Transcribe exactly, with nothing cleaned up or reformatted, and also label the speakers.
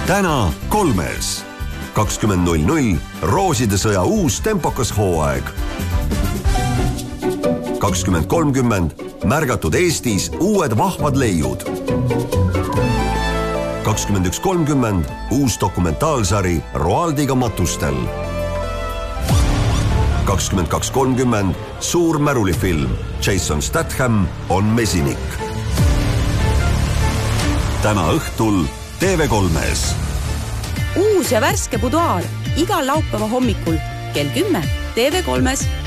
Speaker 1: täna kolmes. kakskümmend null null Rooside sõja uus tempokas hooaeg. kakskümmend kolmkümmend märgatud Eestis uued vahvad leiud. kakskümmend üks kolmkümmend uus dokumentaalsari Roaldiga matustel. kakskümmend kaks kolmkümmend suur märulifilm Jason Statham on mesinik. täna õhtul T V kolmes.
Speaker 2: Uus ja värske buduaar igal laupäeva hommikul kell kümme T V kolmes.